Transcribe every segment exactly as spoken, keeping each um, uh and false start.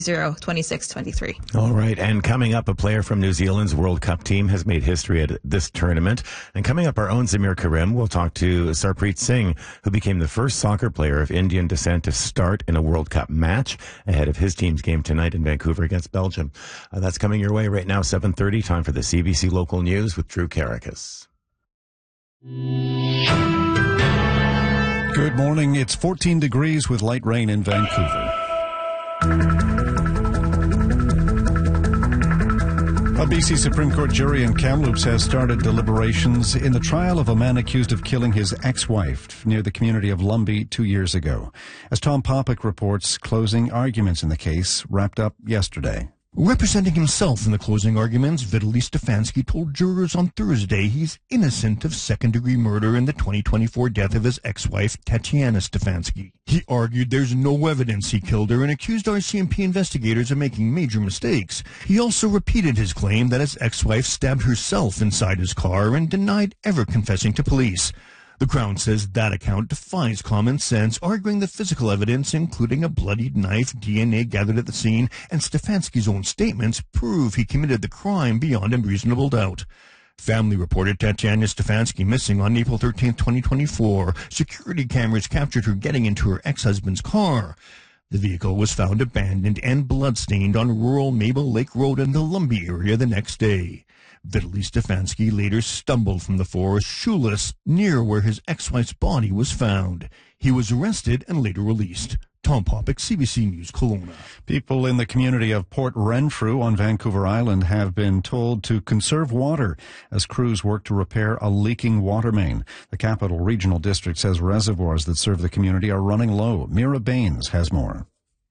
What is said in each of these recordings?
zero twenty-six twenty-three. All right, and coming up, a player from New Zealand's World Cup team has made history at this tournament. And coming up, our own Zamir Karim will talk to Sarpreet Singh, who became the first soccer player of Indian descent to start in a World Cup match ahead of his team's game tonight in Vancouver against Belgium. Uh, that's coming your way right now, seven thirty, time for the C B C Local News with Drew Karakas. Good morning. It's fourteen degrees with light rain in Vancouver. A B C Supreme Court jury in Kamloops has started deliberations in the trial of a man accused of killing his ex-wife near the community of Lumbee two years ago. As Tom Popick reports, closing arguments in the case wrapped up yesterday. Representing himself in the closing arguments, Vitaly Stefanski told jurors on Thursday he's innocent of second-degree murder in the twenty twenty-four death of his ex-wife, Tatiana Stefanski. He argued there's no evidence he killed her and accused R C M P investigators of making major mistakes. He also repeated his claim that his ex-wife stabbed herself inside his car and denied ever confessing to police. The Crown says that account defies common sense, arguing the physical evidence, including a bloodied knife, D N A gathered at the scene, and Stefanski's own statements prove he committed the crime beyond a reasonable doubt. Family reported Tatiana Stefanski missing on April thirteenth, twenty twenty-four. Security cameras captured her getting into her ex-husband's car. The vehicle was found abandoned and bloodstained on rural Maple Lake Road in the Lumbee area the next day. Vitaly Stefanski later stumbled from the forest shoeless near where his ex-wife's body was found. He was arrested and later released. Tom Popick, C B C News, Kelowna. People in the community of Port Renfrew on Vancouver Island have been told to conserve water as crews work to repair a leaking water main. The Capital Regional District says reservoirs that serve the community are running low. Mira Baines has more.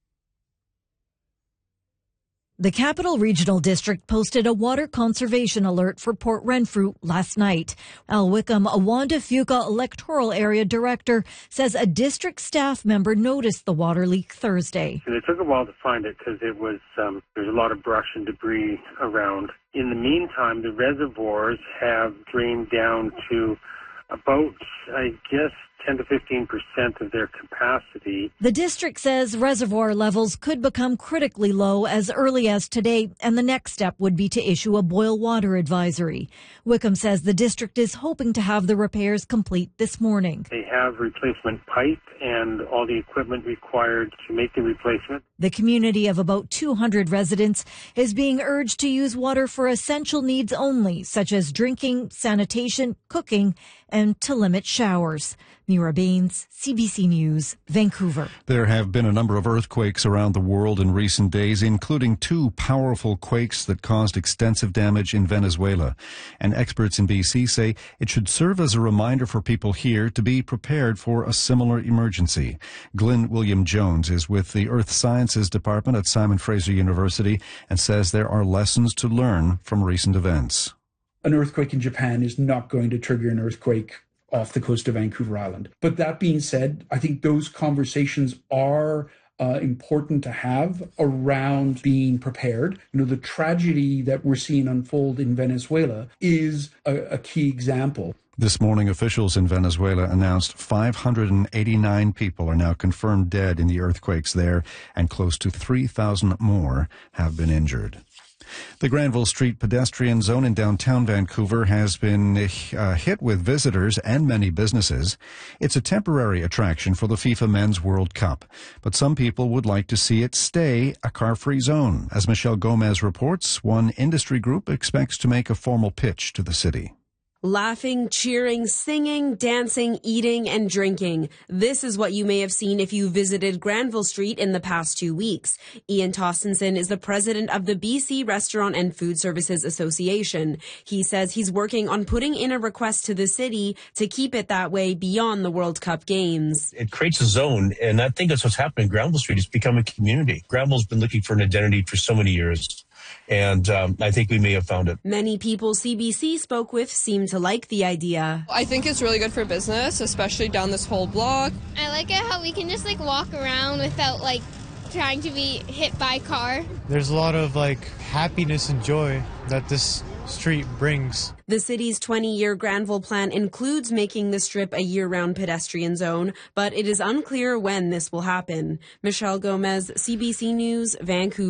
The Capital Regional District posted a water conservation alert for Port Renfrew last night. Al Wickham, a Wanda Fuca electoral area director, says a district staff member noticed the water leak Thursday. And it took a while to find it because it was um, there's a lot of brush and debris around. In the meantime, the reservoirs have drained down to about, I guess, ten to fifteen percent of their capacity. The district says reservoir levels could become critically low as early as today, and the next step would be to issue a boil water advisory. Wickham says the district is hoping to have the repairs complete this morning. They have replacement pipe and all the equipment required to make the replacement. The community of about two hundred residents is being urged to use water for essential needs only, such as drinking, sanitation, cooking, and to limit showers. Mira Baines, C B C News, Vancouver. There have been a number of earthquakes around the world in recent days, including two powerful quakes that caused extensive damage in Venezuela. And experts in B C say it should serve as a reminder for people here to be prepared for a similar emergency. Glyn William Jones is with the Earth Sciences Department at Simon Fraser University and says there are lessons to learn from recent events. An earthquake in Japan is not going to trigger an earthquake off the coast of Vancouver Island. But that being said, I think those conversations are uh, important to have around being prepared. You know, the tragedy that we're seeing unfold in Venezuela is a, a key example. This morning, officials in Venezuela announced five hundred eighty-nine people are now confirmed dead in the earthquakes there, and close to three thousand more have been injured. The Granville Street pedestrian zone in downtown Vancouver has been uh, hit with visitors and many businesses. It's a temporary attraction for the FIFA Men's World Cup, but some people would like to see it stay a car-free zone. As Michelle Gomez reports, one industry group expects to make a formal pitch to the city. Laughing, cheering, singing, dancing, eating, and drinking. This is what you may have seen if you visited Granville Street in the past two weeks. Ian Tostinson is the president of the B C Restaurant and Food Services Association. He says he's working on putting in a request to the city to keep it that way beyond the World Cup games. It creates a zone, and I think that's what's happening. Granville Street has become a community. Granville's been looking for an identity for so many years. And um, I think we may have found it. Many people C B C spoke with seem to like the idea. I think it's really good for business, especially down this whole block. I like it how we can just like walk around without like trying to be hit by a car. There's a lot of like happiness and joy that this street brings. The city's twenty-year Granville plan includes making the strip a year-round pedestrian zone, but it is unclear when this will happen. Michelle Gomez, C B C News, Vancouver.